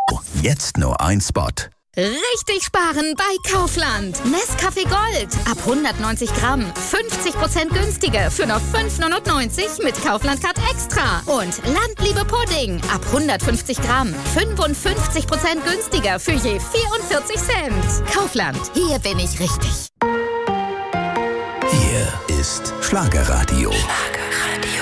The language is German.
Jetzt nur ein Spot. Richtig sparen bei Kaufland. Nescafé Gold. Ab 190 Gramm. 50% günstiger für nur 5,99 mit Kaufland Card Extra. Und Landliebe Pudding. Ab 150 Gramm. 55% günstiger für je 44 Cent. Kaufland. Hier bin ich richtig. Hier ist Schlagerradio. Schlagerradio.